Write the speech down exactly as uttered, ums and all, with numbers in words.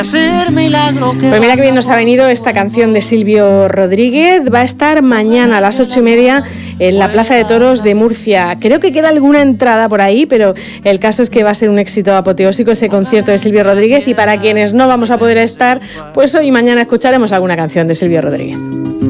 Pues mira que bien nos ha venido esta canción de Silvio Rodríguez. Va a estar mañana a las ocho y media en la Plaza de Toros de Murcia. Creo que queda alguna entrada por ahí, pero el caso es que va a ser un éxito apoteósico ese concierto de Silvio Rodríguez, y para quienes no vamos a poder estar, pues hoy y mañana escucharemos alguna canción de Silvio Rodríguez.